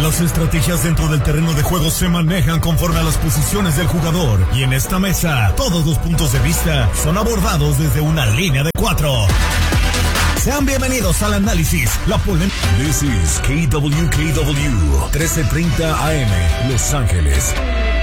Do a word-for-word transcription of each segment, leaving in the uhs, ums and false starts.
Las estrategias dentro del terreno de juego se manejan conforme a las posiciones del jugador. Y en esta mesa, todos los puntos de vista son abordados desde una línea de cuatro. Sean bienvenidos al análisis, la polémica. This is K W K W, trece treinta A M, Los Ángeles.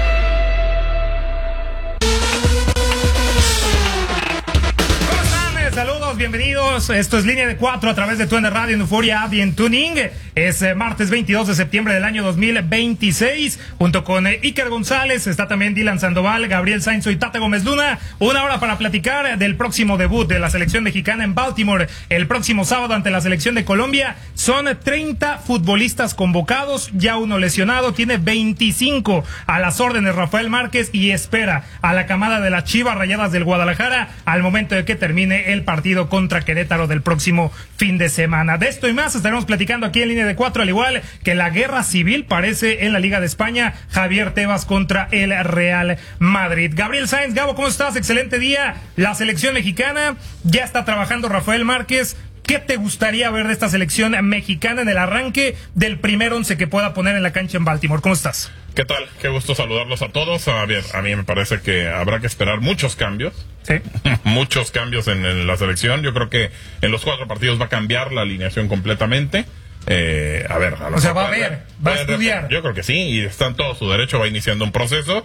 Saludos, bienvenidos. Esto es Línea de Cuatro a través de Tu N Radio, en Euforia App y en Tuning. Es eh, martes veintidós de septiembre del año dos mil veintiséis. Junto con eh, Iker González, está también Dylan Sandoval, Gabriel Sainz y Tate Gómez Luna. Una hora para platicar del próximo debut de la selección mexicana en Baltimore el próximo sábado ante la selección de Colombia. Son treinta futbolistas convocados, ya uno lesionado, tiene veinticinco a las órdenes Rafael Márquez y espera a la camada de las Chivas Rayadas del Guadalajara al momento de que termine el partido contra Querétaro del próximo fin de semana. De esto y más estaremos platicando aquí en Línea de Cuatro, al igual que la guerra civil parece en la Liga de España. Javier Tebas contra el Real Madrid. Gabriel Sainz, Gabo, ¿cómo estás? Excelente día. La selección mexicana, ya está trabajando Rafael Márquez. ¿Qué te gustaría ver de esta selección mexicana en el arranque del primer once que pueda poner en la cancha en Baltimore? ¿Cómo estás? ¿Qué tal? Qué gusto saludarlos a todos. A ver, a mí me parece que habrá que esperar muchos cambios. Sí. Muchos cambios en, en la selección. Yo creo que en los cuatro partidos va a cambiar la alineación completamente. Eh, a ver, a o sea, va a ver, va a estudiar. Yo creo que sí, y está en todo su derecho, va iniciando un proceso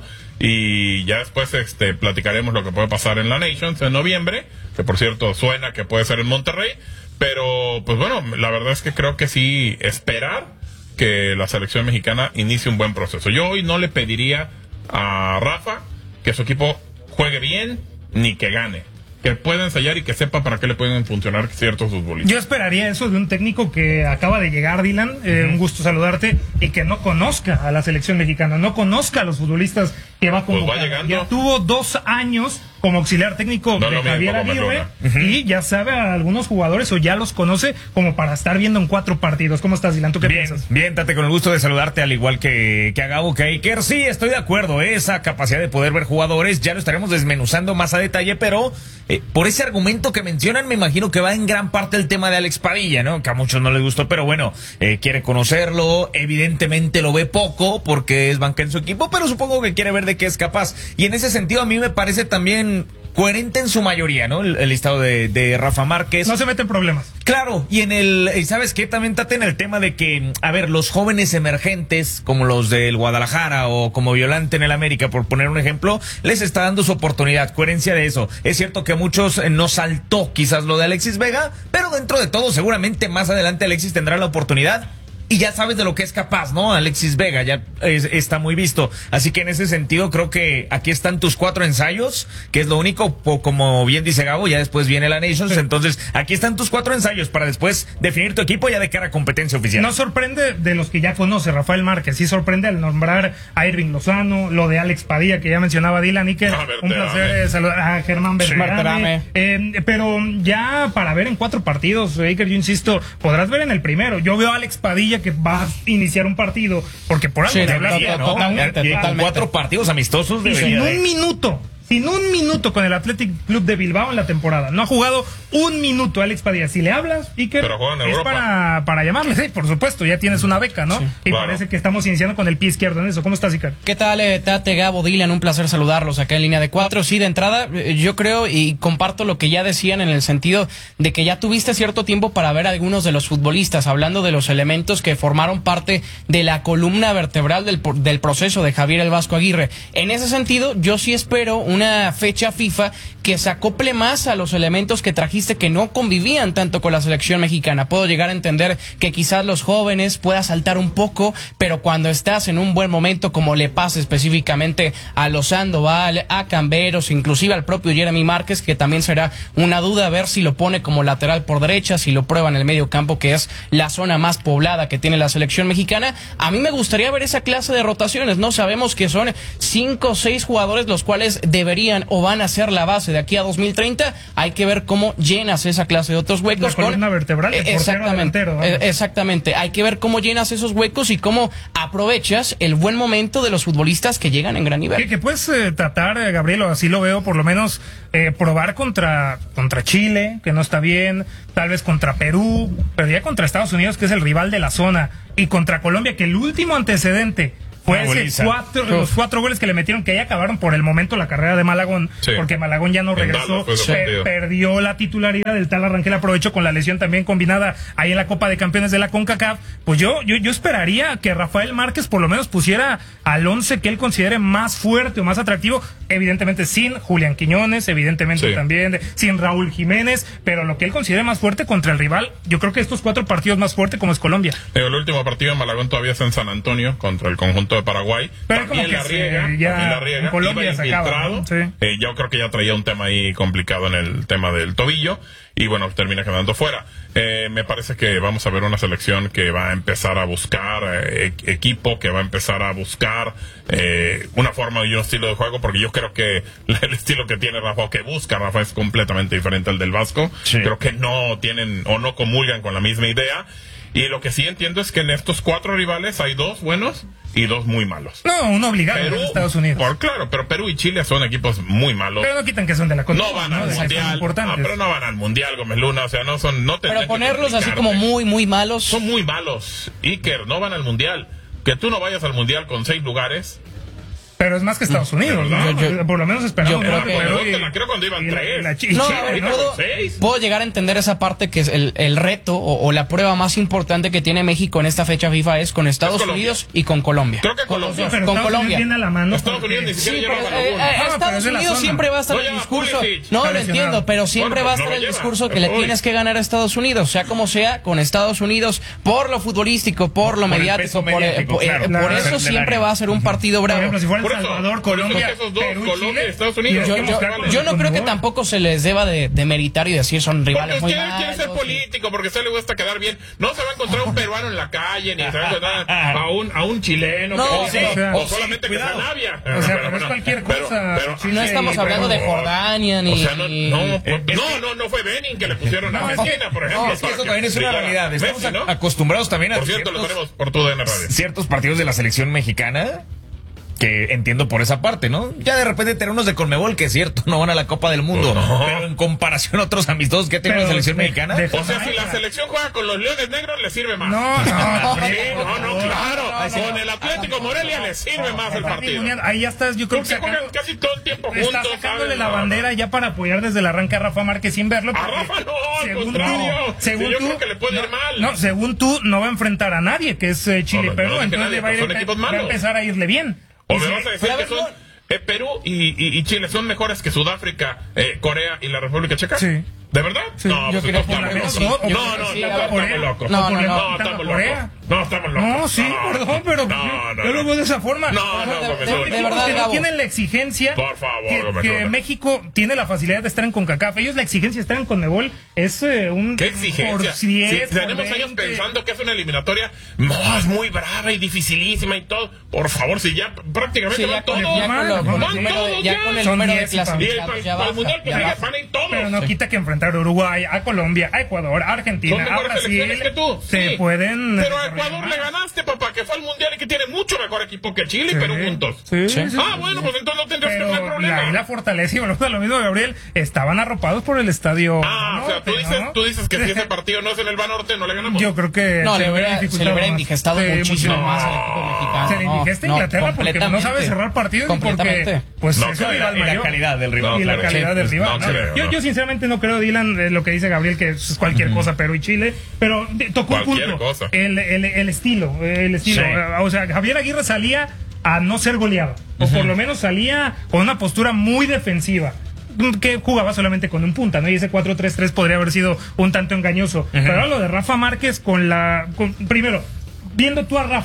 y ya después este platicaremos lo que puede pasar en la Nations en noviembre, que por cierto suena que puede ser en Monterrey, pero pues bueno, la verdad es que creo que sí esperar que la selección mexicana inicie un buen proceso. Yo hoy no le pediría a Rafa que su equipo juegue bien ni que gane, que pueda ensayar y que sepa para qué le pueden funcionar ciertos futbolistas. Yo esperaría eso de un técnico que acaba de llegar, Dylan, eh, uh-huh. un gusto saludarte, y que no conozca a la selección mexicana, no conozca a los futbolistas que va a convocar. Pues va llegando. Ya tuvo dos años como auxiliar técnico no, de no Javier Aguirre, uh-huh. y ya sabe a algunos jugadores o ya los conoce como para estar viendo en cuatro partidos. ¿Cómo estás, Dylan? ¿Tú qué bien, piensas? Bien, Tate, con el gusto de saludarte, al igual que, que a Gabo, que a Iker. Sí, estoy de acuerdo, ¿eh? Esa capacidad de poder ver jugadores, ya lo estaremos desmenuzando más a detalle, pero eh, por ese argumento que mencionan, me imagino que va en gran parte el tema de Alex Padilla, ¿no? Que a muchos no les gustó, pero bueno, eh, quiere conocerlo, evidentemente lo ve poco porque es banca en su equipo, pero supongo que quiere ver de qué es capaz. Y en ese sentido a mí me parece también coherente en su mayoría, ¿no? El, el listado de, de Rafa Márquez. No se mete en problemas. Claro, y en el, y ¿sabes qué? También Tate, en el tema de que, a ver, los jóvenes emergentes, como los del Guadalajara o como Violante en el América, por poner un ejemplo, les está dando su oportunidad, coherencia de eso. Es cierto que a muchos eh, nos saltó quizás lo de Alexis Vega, pero dentro de todo, seguramente más adelante Alexis tendrá la oportunidad. Y ya sabes de lo que es capaz, ¿no? Alexis Vega ya es, está muy visto. Así que en ese sentido creo que aquí están tus cuatro ensayos, que es lo único, como bien dice Gabo, ya después viene la Nations. Entonces aquí están tus cuatro ensayos para después definir tu equipo ya de cara a competencia oficial. No sorprende de los que ya conoce Rafael Márquez, sí sorprende al nombrar a Irving Lozano, lo de Alex Padilla, que ya mencionaba Dylan, y que no, un placer eh, saludar a Germán Berterame. Sí, eh, pero ya para ver en cuatro partidos, Iker, yo insisto, podrás ver en el primero. Yo veo a Alex Padilla que va a iniciar un partido, porque por algo sí, te hablas, ¿no? Totalmente, totalmente. Cuatro partidos amistosos y sin de... un minuto sin un minuto con el Athletic Club de Bilbao en la temporada. No ha jugado un minuto Alex Padilla. Si le hablas, Iker, es para, para llamarle. Sí, por supuesto, ya tienes una beca, ¿no? Sí, y claro, parece que estamos iniciando con el pie izquierdo en eso. ¿Cómo estás, Iker? ¿Qué tal, eh, Tate, Gabo, Dylan? Un placer saludarlos acá en Línea de Cuatro. Sí, de entrada, eh, yo creo y comparto lo que ya decían en el sentido de que ya tuviste cierto tiempo para ver a algunos de los futbolistas, hablando de los elementos que formaron parte de la columna vertebral del, del proceso de Javier el Vasco Aguirre. En ese sentido, yo sí espero una fecha FIFA que se acople más a los elementos que trajiste que no convivían tanto con la selección mexicana. Puedo llegar a entender que quizás los jóvenes pueda saltar un poco, pero cuando estás en un buen momento, como le pasa específicamente a los Sandoval, a Camberos, inclusive al propio Jeremy Márquez, que también será una duda a ver si lo pone como lateral por derecha, si lo prueba en el medio campo, que es la zona más poblada que tiene la selección mexicana. A mí me gustaría ver esa clase de rotaciones, ¿no? Sabemos que son cinco o seis jugadores los cuales deberían o van a ser la base de aquí a dos mil treinta. Hay que ver cómo llenas esa clase de otros huecos. La columna con, vertebral, el eh, portero exactamente, delantero, eh, exactamente. Hay que ver cómo llenas esos huecos y cómo aprovechas el buen momento de los futbolistas que llegan en gran nivel. Que, que puedes eh, tratar, eh, Gabriel, o así lo veo, por lo menos eh, probar contra, contra Chile, que no está bien, tal vez contra Perú, pero ya contra Estados Unidos, que es el rival de la zona, y contra Colombia, que el último antecedente fue ese cuatro, los cuatro goles que le metieron, que ya acabaron por el momento la carrera de Malagón, Sí. porque Malagón ya no En regresó, Dallas fue pe- sorprendido. perdió la titularidad del tal Arranquel, aprovechó con la lesión también combinada ahí en la Copa de Campeones de la CONCACAF. Pues yo, yo, yo esperaría que Rafael Márquez por lo menos pusiera al once que él considere más fuerte o más atractivo, evidentemente sin Julián Quiñones, evidentemente Sí. también de- sin Raúl Jiménez, pero lo que él considere más fuerte contra el rival. Yo creo que estos cuatro partidos más fuerte como es Colombia. Digo, el último partido en Malagón todavía es en San Antonio contra el conjunto de Paraguay. Pero También como la que se- riega, ya también la riega. en Colombia Iba se acaba, infiltrado. ¿no? Sí. Eh, yo creo que ya traía un tema ahí complicado en el tema del tobillo y bueno, termina quedando fuera. Eh, me parece que vamos a ver una selección que va a empezar a buscar eh, e- equipo, que va a empezar a buscar eh, una forma y un estilo de juego, porque yo creo que el estilo que tiene Rafa o que busca Rafa es completamente diferente al del Vasco. Sí. Creo que no tienen o no comulgan con la misma idea. Y lo que sí entiendo es que en estos cuatro rivales hay dos buenos y dos muy malos. No, un obligado Perú, de Estados Unidos. por claro, pero Perú y Chile son equipos muy malos. Pero no quitan que son de la CONCACAF, No van al De esas mundial. No, importantes. pero no van al mundial, Gómez Luna. O sea, no son. No tendrían Pero que ponerlos así complicarte. como muy, muy malos. Son muy malos. Iker, no van al mundial. Que tú no vayas al mundial con seis lugares. Pero es más que Estados Unidos, ¿no? Yo- yo- Por lo menos esperamos. yo creo ¿no? que- Pero Te la creo cuando iban y la- tres. y la chi- y No, Chile, a ver, ¿no? puedo, Seis. puedo llegar a entender esa parte que es el, el reto o, o la prueba más importante que tiene México en esta fecha FIFA es con Estados Colombia. Unidos y con Colombia. Creo que Con los Colombia. dos, Pero con Estados Colombia. Unidos viene a la mano. Estados porque- Unidos ni Sí, siquiera pero lleva eh, Malagón. eh, Ah, pero Estados es de la Unidos zona. siempre va a estar No el lleva discurso. Pulisic. No, Está lo lesionado. entiendo, pero siempre Bueno, va a pues no estar lo el lleva. discurso que le Hoy. tienes que ganar a Estados Unidos, sea como sea, con Estados Unidos, por lo futbolístico, por lo Por el mediático, peso por, eh, mediático, por, eh, claro. por Claro. eso Del siempre área. va a ser un partido Por bravo. ejemplo, si fuera Por El eso, Salvador, por eso Colombia, que esos dos, Perú, Colombia Chile, y Estados y Unidos, Yo, hemos yo- quedado yo no con creo que gol. tampoco se les deba de, de meritar y decir son Porque rivales muy usted quiere ser malos. político, porque a usted le gusta quedar bien. No se va a encontrar un peruano en la calle, ni se va a encontrar a un, a un chileno, No, que sí, o, o o sí, solamente que sea cuidado. Navia. O sea, pero es cualquier cosa. Sí, No estamos Sí, hablando de pero- Jordania ni... O sea, no, no, Eh, es no, no, no fue Benin que le pusieron a No, es que- Argentina, por ejemplo. No, es que para eso que también es una llegara realidad. Estamos Messi, ¿no? acostumbrados también a Por cierto, lo ciertos, tenemos por tu D N Radio. ciertos partidos de la selección mexicana que entiendo por esa parte, ¿no? Ya de repente tener unos de Conmebol, que es cierto, no van a la Copa del Mundo, Pues no. pero en comparación a otros amistosos que tiene la Pero selección de- mexicana, de- O sea, si la selección juega con los Leones Negros, le sirve más. No, no, Sí, no, no, no, claro. Con el Atlético Morelia le sirve más el partido. Ahí ya estás, yo creo que Porque juegan sacando- casi todo el tiempo está juntos. sacándole ¿sabes? la No, bandera ya para apoyar desde el arranque a Rafa Márquez sin verlo. A porque Rafa no, al según contrario. tú, según Sí, yo tú, creo que le puede ir mal. No, según tú, no va a enfrentar a nadie, que es eh, Chile No, y no, Perú, no dije entonces nadie, le va a, ir pero son empe- equipos va a malos. empezar a irle bien. O Y me si- vas a decir pero a que ver, son eh, Perú y, y- y Chile son mejores que Sudáfrica, eh, Corea y la República Checa. Sí. ¿De verdad? Sí, no, yo pues creo entonces que estamos sí. locos. Yo No, creo no, que sí, no, la estamos Corea. locos. No, no, no. No, estamos Corea. locos. No, estamos locos. No, sí, perdón, pero no, yo, no, yo lo no. veo de esa forma. No, no, de- Gómez de- Luna. de verdad, Porque no Gabo. tienen la exigencia Por favor, que, Gómez que Luna. México tiene la facilidad de estar en CONCACAF. Ellos la exigencia de estar en CONMEBOL es eh, un ¿Qué exigencia? por diez, Si por tenemos años veinte. pensando que es una eliminatoria no, es muy brava y dificilísima y todo. Por favor, si ya prácticamente Sí, ya van con, todos. ya con lo- con el Van número de, todos ya ya. con el Son número de diez, Y el, clasificados para, ya para el baja, mundial que ya sigue baja. van a ir todos. Pero no quita que enfrentar a Uruguay, a Colombia, a Ecuador, a Argentina, Son a mejores Brasil. selecciones que tú. Se Sí. pueden. Pero a desarrollar Ecuador más. le ganaste, papá, que fue al mundial y que tiene mucho mejor equipo que Chile y Sí. Perú juntos. Sí, Sí. sí, Ah, sí. bueno, pues entonces no tendrías que Pero tener problema. la, y la fortaleza, y volvemos a lo mismo, Gabriel, estaban arropados por el estadio. Ah, o sea, tú Norte, dices, ¿no? tú dices que si ese partido no es en el Banorte, no le ganamos. Yo creo que. No, se le hubiera hubiera, se le dificultado hubiera más. indigestado Sí, muchísimo mucho más al equipo mexicano. Se le No, indigesta a no, Inglaterra porque no completamente. sabe cerrar partidos y porque Completamente. pues No es el creo. rival y la mayor. calidad del rival. No, Y la creo. calidad Sí, del pues, rival. no ¿no? creo, yo, no. yo sinceramente no creo, Dylan, eh, lo que dice Gabriel, que es cualquier cosa, Perú y Chile, pero de- tocó un Cualquier punto. cosa. El, el, el estilo, el estilo. Sí. Eh, O sea, Javier Aguirre salía a no ser goleado, o por lo menos salía con una postura muy defensiva, que jugaba solamente con un punta, ¿no? Y ese cuatro tres tres podría haber sido un tanto engañoso. Pero lo de Rafa Márquez con la... con- primero, viendo tú a Rafa,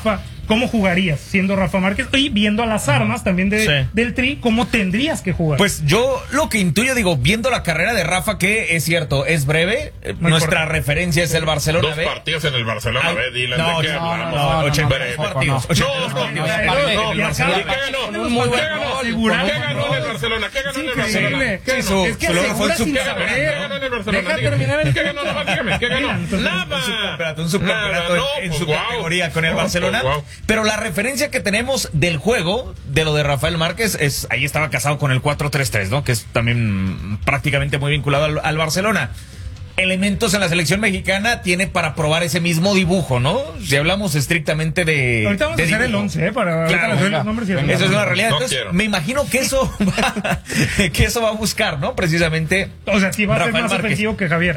¿cómo jugarías siendo Rafa Márquez? Y viendo a las armas también de, Sí. del Tri, ¿cómo tendrías que jugar? Pues yo lo que intuyo, digo, viendo la carrera de Rafa, que es cierto, es breve, eh, nuestra corto. referencia es el Barcelona Dos B. partidos en el Barcelona Ay, B, Dylan, no, ¿de qué no, hablamos? no, no, ochenta Breve. partidos, no. ochenta No, no, partidos. no, Aparte, no, y no. acaba- ¿Y qué ganó? con un muy buen ¿Qué ganó? gol, ¿Qué figurazo. ganó en el Barcelona? ¿Qué ganó en el Barcelona? Increíble. ¿Qué Sí, su- Es que su logro fue el asegura sin subcampeonato, saber. ganó en el Barcelona? Deja Dígame. terminar el ¿Qué ganó? No, dígame, ¿qué ganó? Entonces, Nada. Un subcampeonato, un subcampeonato Nada, en, en no, su pues, wow. categoría con el No, Barcelona. pues, wow. Pero la referencia que tenemos del juego, de lo de Rafael Márquez, es ahí estaba casado con el cuatro tres tres, ¿no? Que es también mm, prácticamente muy vinculado al, al Barcelona. Elementos en la selección mexicana tiene para probar ese mismo dibujo, ¿no? Si hablamos estrictamente de. Ahorita vamos de a hacer el dibujo. once, ¿eh? Para ahorita Claro, les doy venga, los nombres y venga. Eso es una realidad. No Entonces, quiero. me imagino que eso va, que eso va a buscar, ¿no? Precisamente. O sea, sí va a ser Rafael más Márquez. ofensivo que Javier.